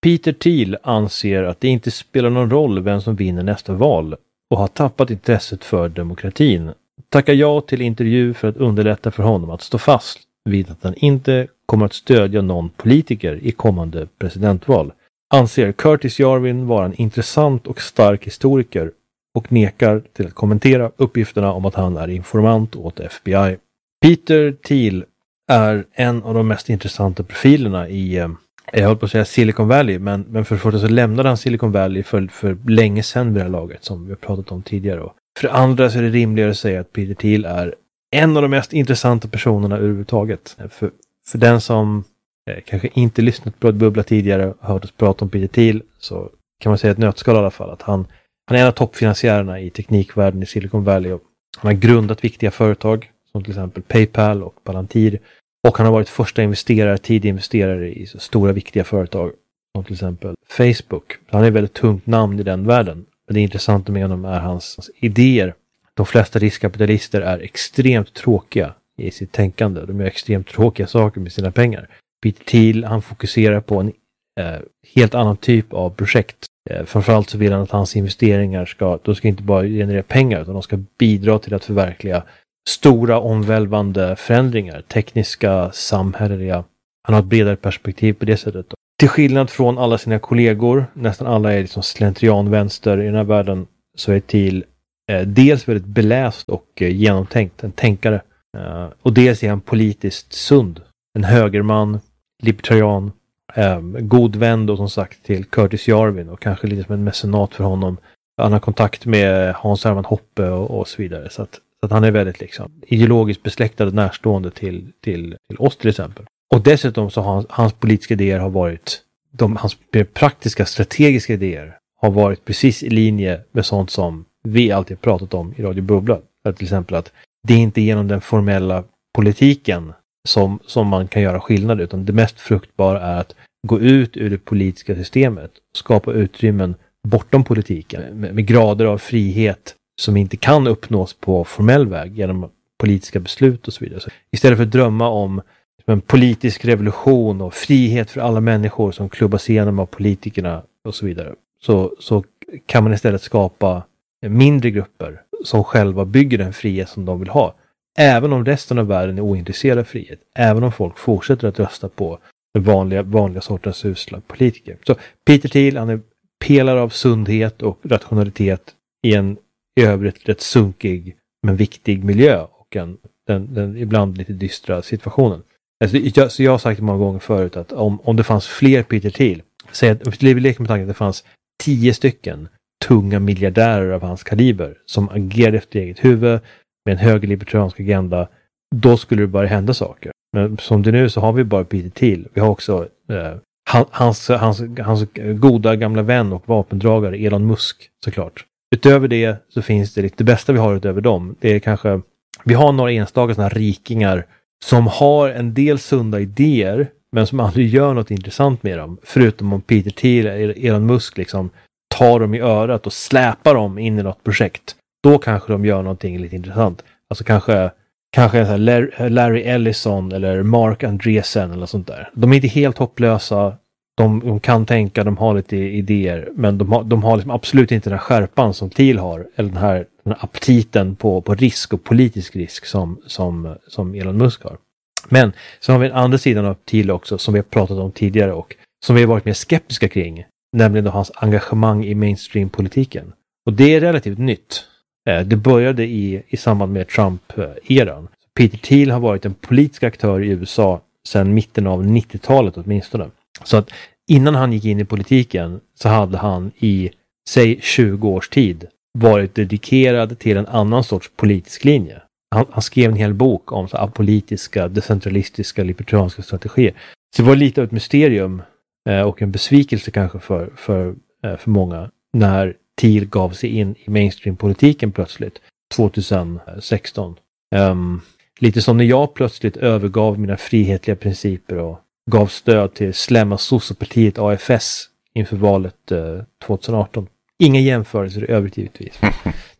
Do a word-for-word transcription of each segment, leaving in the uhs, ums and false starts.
Peter Thiel anser att det inte spelar någon roll vem som vinner nästa val och har tappat intresset för demokratin. Tackar ja till intervju för att underlätta för honom att stå fast vid att han inte kommer att stödja någon politiker i kommande presidentval. Anser Curtis Jarvin vara en intressant och stark historiker och nekar till att kommentera uppgifterna om att han är informant åt F B I. Peter Thiel är en av de mest intressanta profilerna i, jag höll på att säga Silicon Valley, men, men för det första så lämnade han Silicon Valley för, för länge sedan vid det här laget, som vi har pratat om tidigare. Och för det andra så är det rimligare att säga att Peter Thiel är en av de mest intressanta personerna överhuvudtaget. För, för den som eh, kanske inte lyssnat på ett bubbla tidigare och hört oss prata om Peter Thiel, så kan man säga ett nötskal i alla fall att han, han är en av toppfinansiärerna i teknikvärlden i Silicon Valley. Och han har grundat viktiga företag som till exempel PayPal och Palantir. Och han har varit första investerare, tidig investerare i så stora viktiga företag som till exempel Facebook. Han är ett väldigt tungt namn i den världen. Men det intressanta med honom är hans, hans idéer. De flesta riskkapitalister är extremt tråkiga i sitt tänkande. De gör extremt tråkiga saker med sina pengar. Peter Thiel, han fokuserar på en eh, helt annan typ av projekt. Eh, framförallt så vill han att hans investeringar ska, de ska inte bara generera pengar utan de ska bidra till att förverkliga stora omvälvande förändringar, tekniska, samhälleliga. Han har ett bredare perspektiv på det sättet. Till skillnad från alla sina kollegor, nästan alla är liksom slentrianvänster i den här världen, så är Thiel eh, dels väldigt beläst och eh, genomtänkt, en tänkare. Eh, och dels är han politiskt sund. En högerman, libertarian, eh, god vän då som sagt till Curtis Jarvin och kanske lite som en mecenat för honom. Han har kontakt med Hans Hermann Hoppe och, och så vidare. Så att Så att han är väldigt liksom ideologiskt besläktad och närstående till, till, till oss till exempel. Och dessutom så har hans, hans politiska idéer har varit, de, hans praktiska strategiska idéer har varit precis i linje med sånt som vi alltid pratat om i Radio Bubbla. Till exempel att det är inte genom den formella politiken som, som man kan göra skillnad, utan det mest fruktbara är att gå ut ur det politiska systemet och skapa utrymmen bortom politiken med, med grader av frihet som inte kan uppnås på formell väg genom politiska beslut och så vidare. Så istället för att drömma om en politisk revolution och frihet för alla människor som klubbas igenom av politikerna och så vidare, så, så kan man istället skapa mindre grupper som själva bygger den frihet som de vill ha. Även om resten av världen är ointresserad av frihet. Även om folk fortsätter att rösta på den vanliga, vanliga sortens usla politiker. Så Peter Thiel, han är pelare av sundhet och rationalitet i en i övrigt rätt sunkig men viktig miljö och en, den, den ibland lite dystra situationen. Alltså, jag, så jag har sagt det många gånger förut att om, om det fanns fler Peter Thiel, säg att vi leker med tanken att det fanns tio stycken tunga miljardärer av hans kaliber som agerade efter eget huvud med en högerlibertariansk agenda, då skulle det bara hända saker. Men som det nu så har vi bara Peter Thiel. Vi har också eh, hans, hans, hans goda gamla vän och vapendragare Elon Musk såklart. Utöver det så finns det lite, det bästa vi har utöver dem. Det är kanske, vi har några enstaka sådana här rikingar som har en del sunda idéer men som aldrig gör något intressant med dem. Förutom om Peter Thiel eller Elon Musk liksom tar dem i örat och släpar dem in i något projekt. Då kanske de gör någonting lite intressant. Alltså kanske, kanske Larry Ellison eller Mark Andreessen eller sånt där. De är inte helt hopplösa. De, de kan tänka, de har lite idéer, men de har, de har liksom absolut inte den här skärpan som Thiel har, eller den här, den här aptiten på, på risk och politisk risk som, som, som Elon Musk har. Men så har vi den andra sidan av Thiel också, som vi har pratat om tidigare och som vi har varit mer skeptiska kring, nämligen då hans engagemang i mainstream-politiken. Och det är relativt nytt. Det började i, i samband med Trump-eran. Peter Thiel har varit en politisk aktör i U S A sedan mitten av nittiotalet åtminstone. Så att innan han gick in i politiken så hade han i, säg tjugo års tid varit dedikerad till en annan sorts politisk linje. Han, han skrev en hel bok om så apolitiska, decentralistiska, libertarianska strategier. Så det var lite av ett mysterium eh, och en besvikelse kanske för, för, eh, för många när Thiel gav sig in i mainstream-politiken plötsligt tjugohundrasexton. Um, lite som när jag plötsligt övergav mina frihetliga principer och gav stöd till slämma Socialpartiet A F S inför valet eh, tjugoarton. Inga jämförelser i övrigt givetvis. Det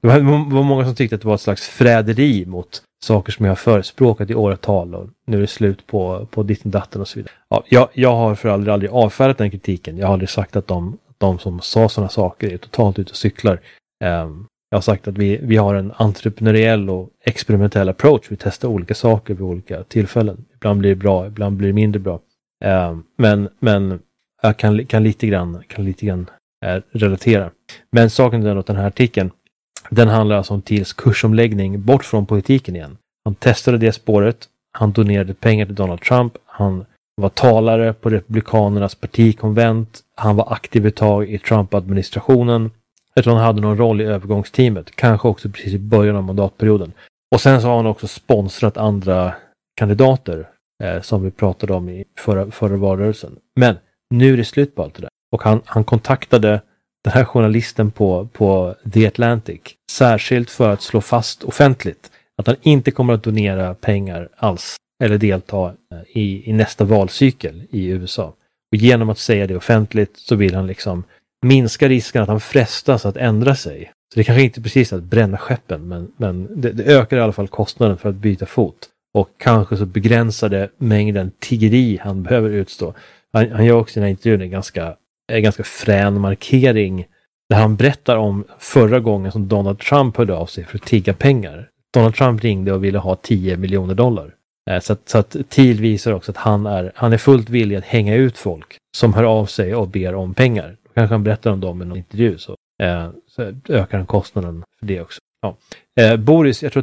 Det var, det var många som tyckte att det var ett slags fräderi mot saker som jag har förespråkat i åratal och nu är det slut på, på ditten datten och så vidare. Ja, jag, jag har för aldrig, aldrig avfärdat den kritiken. Jag har aldrig sagt att de, de som sa sådana saker är totalt ute och cyklar. Um, jag har sagt att vi, vi har en entreprenöriell och experimentell approach. Vi testar olika saker vid olika tillfällen. Ibland blir det bra, ibland blir det mindre bra. Um, men, men jag kan, kan lite grann, kan lite grann uh, relatera. Men saken är att den här artikeln, den handlar alltså om Thiels kursomläggning bort från politiken igen. Han testade det spåret. Han donerade pengar till Donald Trump. Han var talare på Republikanernas partikonvent. Han var aktiv ett tag i Trump-administrationen. Jag tror han hade någon roll i övergångsteamet. Kanske också precis i början av mandatperioden. Och sen så har han också sponsrat andra kandidater. Eh, som vi pratade om i förra, förra valrörelsen. Men nu är det slut på allt det där. Och han, han kontaktade den här journalisten på, på The Atlantic. Särskilt för att slå fast offentligt att han inte kommer att donera pengar alls. Eller delta i, i nästa valcykel i U S A. Och genom att säga det offentligt så vill han liksom minska risken att han frestas att ändra sig. Så det kanske inte precis att bränna skeppen. Men, men det, det ökar i alla fall kostnaden för att byta fot. Och kanske så begränsar det mängden tiggeri han behöver utstå. Han, han gör också i den här intervjun en ganska, en ganska frän markering. Där han berättar om förra gången som Donald Trump hörde av sig för att tigga pengar. Donald Trump ringde och ville ha tio miljoner dollar. Så att, så att Thiel visar också att han är, han är fullt villig att hänga ut folk som hör av sig och ber om pengar. Då kanske han berättar om dem i någon intervju så, eh, så ökar han kostnaden för det också. Ja. Eh, Boris, jag tror